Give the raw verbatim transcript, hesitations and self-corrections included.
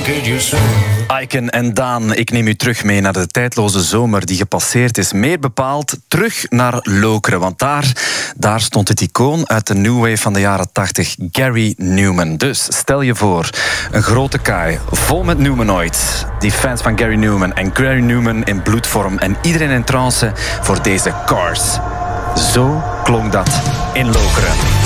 get you soon. Aiken en Daan, ik neem u terug mee naar de tijdloze zomer die gepasseerd is. Meer bepaald terug naar Lokeren, want daar, daar stond het icoon uit de New Wave van de jaren tachtig, Gary Numan. Dus stel je voor, een grote kaai, vol met Numanoids. Die fans van Gary Numan en Gary Numan in bloedvorm en iedereen in trance voor deze Cars. Zo klonk dat in Lokeren.